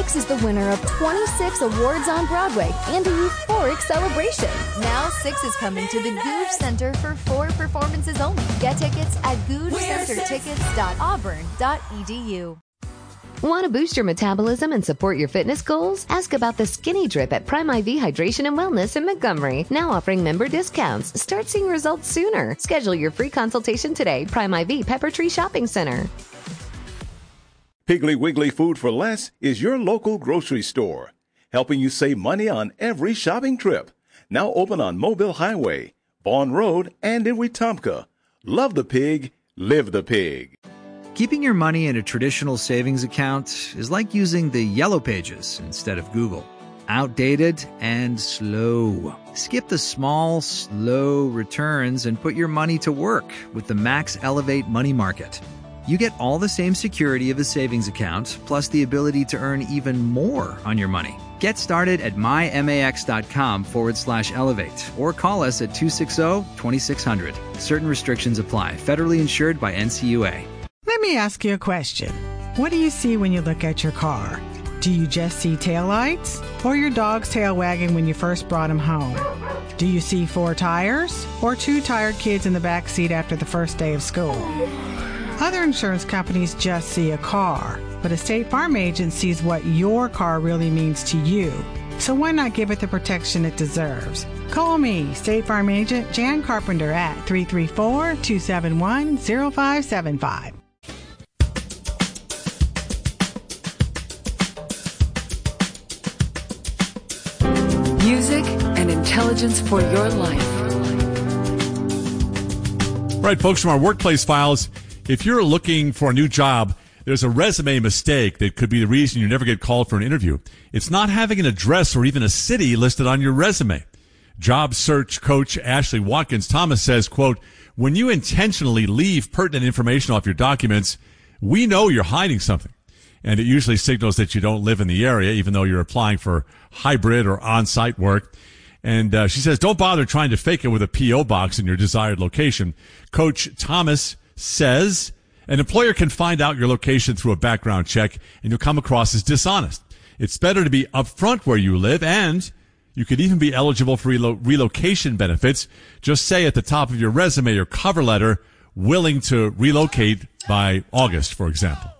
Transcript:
Six is the winner of 26 awards on Broadway and a euphoric celebration. Now Six is coming to the Gogue Center for 4 performances only. Get tickets at GougeCenterTickets.auburn.edu. Want to boost your metabolism and support your fitness goals? Ask about the Skinny Drip at Prime IV Hydration and Wellness in Montgomery. Now offering member discounts. Start seeing results sooner. Schedule your free consultation today. Prime IV Pepper Tree Shopping Center. Piggly Wiggly Food for Less is your local grocery store, helping you save money on every shopping trip. Now open on Mobile Highway, Vaughn Road, and in Wetumpka. Love the pig, live the pig. Keeping your money in a traditional savings account is like using the Yellow Pages instead of Google. Outdated and slow. Skip the small, slow returns and put your money to work with the Max Elevate Money Market. You get all the same security of a savings account, plus the ability to earn even more on your money. Get started at mymax.com/elevate or call us at 260-2600. Certain restrictions apply. Federally insured by NCUA. Let me ask you a question. What do you see when you look at your car? Do you just see taillights or your dog's tail wagging when you first brought him home? Do you see 4 tires or 2 tired kids in the back seat after the first day of school? Other insurance companies just see a car, but a State Farm agent sees what your car really means to you. So why not give it the protection it deserves? Call me, State Farm agent Jan Carpenter at 334-271-0575. Music and intelligence for your life. All right, folks, from our workplace files, if you're looking for a new job, there's a resume mistake that could be the reason you never get called for an interview. It's not having an address or even a city listed on your resume. Job search coach Ashley Watkins Thomas says, quote, when you intentionally leave pertinent information off your documents, we know you're hiding something. And it usually signals that you don't live in the area, even though you're applying for hybrid or on-site work. And she says, don't bother trying to fake it with a P.O. box in your desired location. Coach Thomas says an employer can find out your location through a background check, and you'll come across as dishonest. It's better to be upfront where you live, and you could even be eligible for relocation benefits. Just say at the top of your resume or cover letter, willing to relocate by August, for example.